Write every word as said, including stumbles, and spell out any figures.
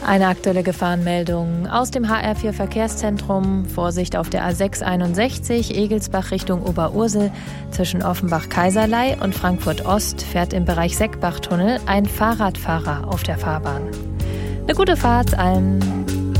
Eine aktuelle Gefahrenmeldung aus dem H R vier Verkehrszentrum. Vorsicht auf der A sechs einundsechzig, Egelsbach Richtung Oberursel. Zwischen Offenbach-Kaiserlei und Frankfurt-Ost fährt im Bereich Seckbachtunnel ein Fahrradfahrer auf der Fahrbahn. Eine gute Fahrt allen.